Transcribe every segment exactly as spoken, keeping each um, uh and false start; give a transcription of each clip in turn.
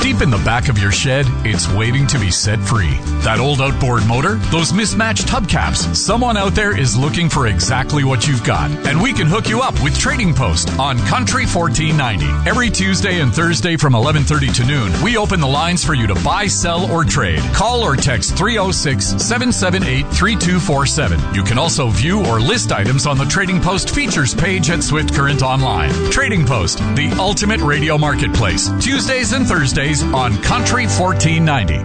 Deep in the back of your shed, it's waiting to be set free. That old outboard motor, those mismatched hubcaps, someone out there is looking for exactly what you've got. And we can hook you up with Trading Post on Country fourteen ninety. Every Tuesday and Thursday from eleven thirty to noon, we open the lines for you to buy, sell, or trade. Call or text three oh six, seven seven eight, three two four seven. You can also view or list items on the Trading Post features page at Swift Current Online. Trading Post, the ultimate radio marketplace. Tuesdays and Thursdays on Country fourteen ninety.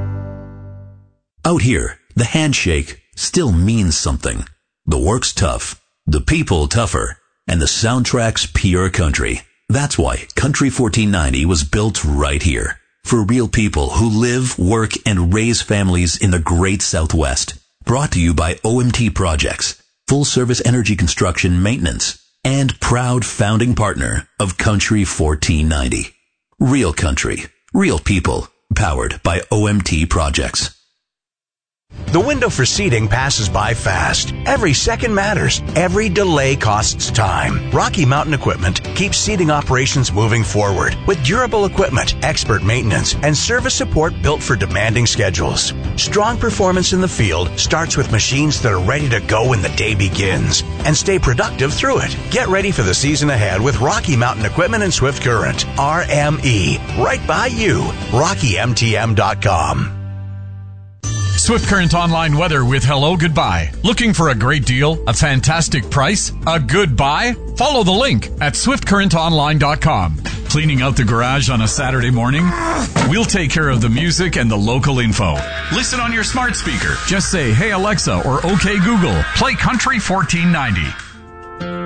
Out here, the handshake still means something. The work's tough, the people tougher, and the soundtrack's pure country. That's why Country fourteen ninety was built right here. For real people who live, work, and raise families in the great Southwest. Brought to you by O M T Projects, full service energy construction maintenance, and proud founding partner of Country fourteen ninety. Real country, real people, powered by O M T Projects. The window for seating passes by fast. Every second matters. Every delay costs time. Rocky Mountain Equipment keeps seating operations moving forward with durable equipment, expert maintenance, and service support built for demanding schedules. Strong performance in the field starts with machines that are ready to go when the day begins and stay productive through it. Get ready for the season ahead with Rocky Mountain Equipment and Swift Current. R M E. Right by you. Rocky M T M dot com. Swift Current Online weather with Hello Goodbye. Looking for a great deal? A fantastic price? A good buy? Follow the link at swift current online dot com. Cleaning out the garage on a Saturday morning? We'll take care of the music and the local info. Listen on your smart speaker. Just say, "Hey Alexa," or "Okay Google, play Country fourteen ninety."